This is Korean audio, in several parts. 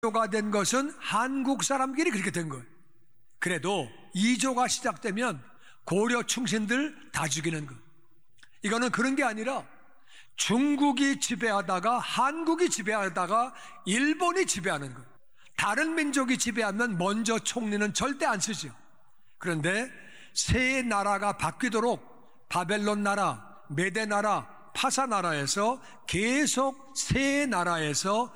2조가 된 것은 한국 사람끼리 그렇게 된 거예요. 그래도 2조가 시작되면 고려 충신들 다 죽이는 거예요. 이거는 그런 게 아니라 중국이 지배하다가 한국이 지배하다가 일본이 지배하는 거예요. 다른 민족이 지배하면 먼저 총리는 절대 안 쓰죠. 그런데 세 나라가 바뀌도록 바벨론 나라, 메데 나라, 파사 나라에서 계속 세 나라에서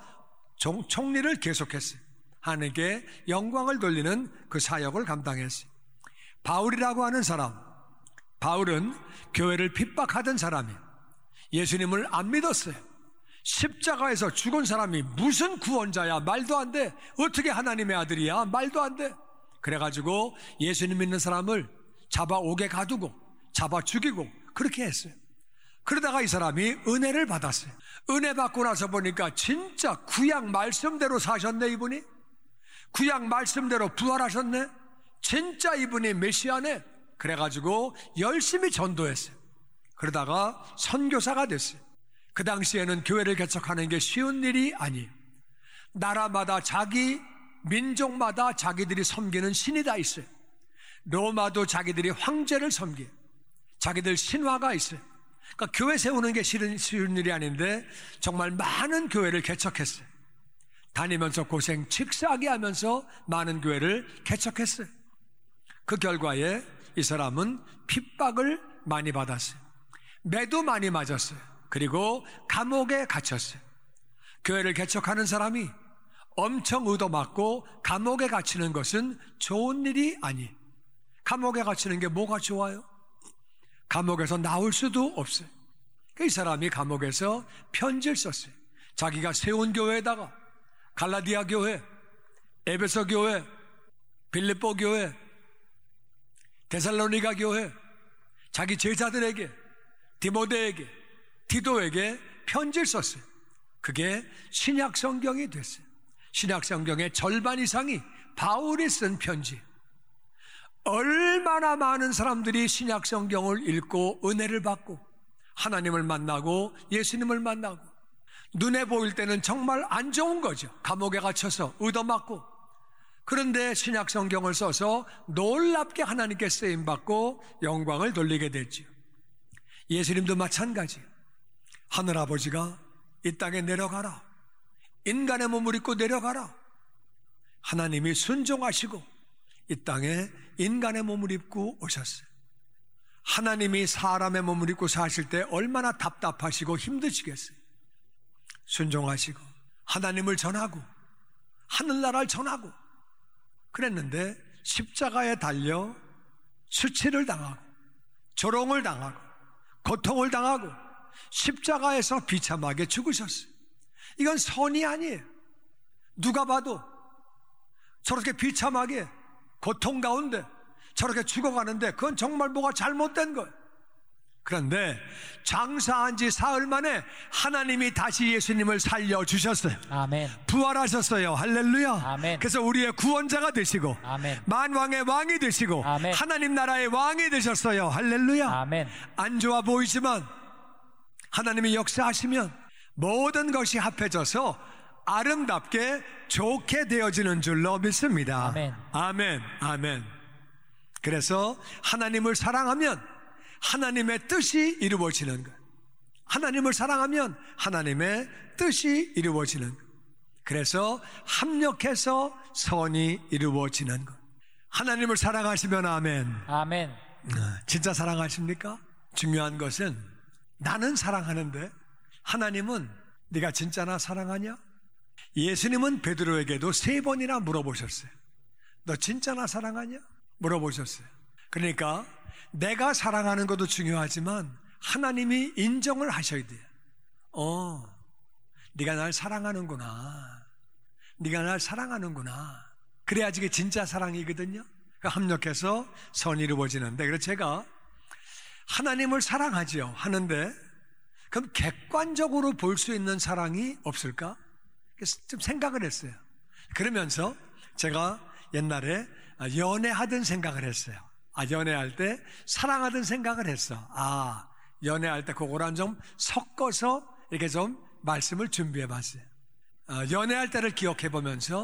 총리를 계속했어요. 하나님께 영광을 돌리는 그 사역을 감당했어요. 바울이라고 하는 사람, 바울은 교회를 핍박하던 사람이에요. 예수님을 안 믿었어요. 십자가에서 죽은 사람이 무슨 구원자야? 말도 안 돼. 어떻게 하나님의 아들이야? 말도 안 돼. 그래가지고 예수님 믿는 사람을 잡아 옥에 가두고 잡아 죽이고 그렇게 했어요. 그러다가 이 사람이 은혜를 받았어요. 은혜 받고 나서 보니까 진짜 구약 말씀대로 사셨네. 이분이 구약 말씀대로 부활하셨네. 진짜 이분이 메시아네. 그래가지고 열심히 전도했어요. 그러다가 선교사가 됐어요. 그 당시에는 교회를 개척하는 게 쉬운 일이 아니에요. 나라마다 자기 민족마다 자기들이 섬기는 신이 다 있어요. 로마도 자기들이 황제를 섬겨요. 자기들 신화가 있어요. 그러니까 교회 세우는 게 쉬운 일이 아닌데 정말 많은 교회를 개척했어요. 다니면서 고생 칙사하게 하면서 많은 교회를 개척했어요. 그 결과에 이 사람은 핍박을 많이 받았어요. 매도 많이 맞았어요. 그리고 감옥에 갇혔어요. 교회를 개척하는 사람이 엄청 얻어맞고 감옥에 갇히는 것은 좋은 일이 아니에요. 감옥에 갇히는 게 뭐가 좋아요? 감옥에서 나올 수도 없어요. 이 사람이 감옥에서 편지를 썼어요. 자기가 세운 교회에다가 갈라디아 교회, 에베소 교회, 빌립보 교회, 데살로니가 교회, 자기 제자들에게, 디모데에게, 디도에게 편지를 썼어요. 그게 신약 성경이 됐어요. 신약 성경의 절반 이상이 바울이 쓴 편지. 얼마나 많은 사람들이 신약 성경을 읽고 은혜를 받고 하나님을 만나고 예수님을 만나고 눈에 보일 때는 정말 안 좋은 거죠. 감옥에 갇혀서 얻어맞고. 그런데 신약 성경을 써서 놀랍게 하나님께 쓰임받고 영광을 돌리게 됐죠. 예수님도 마찬가지예요. 하늘아버지가 이 땅에 내려가라. 인간의 몸을 입고 내려가라. 하나님이 순종하시고 이 땅에 인간의 몸을 입고 오셨어요. 하나님이 사람의 몸을 입고 사실 때 얼마나 답답하시고 힘드시겠어요. 순종하시고 하나님을 전하고 하늘나라를 전하고 그랬는데 십자가에 달려 수치를 당하고 조롱을 당하고 고통을 당하고 십자가에서 비참하게 죽으셨어요. 이건 선이 아니에요. 누가 봐도 저렇게 비참하게 고통 가운데 저렇게 죽어가는데 그건 정말 뭐가 잘못된 거예요. 그런데 장사한 지 사흘 만에 하나님이 다시 예수님을 살려주셨어요. 아멘. 부활하셨어요. 할렐루야. 아멘. 그래서 우리의 구원자가 되시고 아멘. 만왕의 왕이 되시고 아멘. 하나님 나라의 왕이 되셨어요. 할렐루야. 아멘. 안 좋아 보이지만 하나님이 역사하시면 모든 것이 합해져서 아름답게 좋게 되어지는 줄로 믿습니다. 아멘. 아멘. 아멘. 그래서 하나님을 사랑하면 하나님의 뜻이 이루어지는 것. 하나님을 사랑하면 하나님의 뜻이 이루어지는 것. 그래서 합력해서 선이 이루어지는 것. 하나님을 사랑하시면 아멘. 아멘. 진짜 사랑하십니까? 중요한 것은 나는 사랑하는데 하나님은 네가 진짜 나 사랑하냐? 예수님은 베드로에게도 3번이나 물어보셨어요. 너 진짜 나 사랑하냐? 물어보셨어요. 그러니까 내가 사랑하는 것도 중요하지만 하나님이 인정을 하셔야 돼요. 네가 날 사랑하는구나. 네가 날 사랑하는구나. 그래야지 그게 진짜 사랑이거든요. 그러니까 합력해서 선이 이루어지는데, 그래서 제가 하나님을 사랑하지요 하는데 그럼 객관적으로 볼 수 있는 사랑이 없을까? 그래서 좀 생각을 했어요. 그러면서 제가 옛날에 연애하던 생각을 했어요. 연애할 때 사랑하던 생각을 했어. 연애할 때 그거랑 좀 섞어서 이렇게 좀 말씀을 준비해 봤어요. 연애할 때를 기억해 보면서